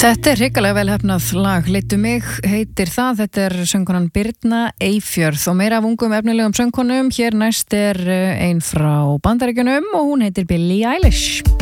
Þetta hrikalega vel hefnað lag, Leiddu mig heitir það, þetta söngkonan Birna Eyfjörð og meira af ungum efnilegum söngkonum. Hér næst ein frá Bandaríkjunum og hún heitir Billie Eilish.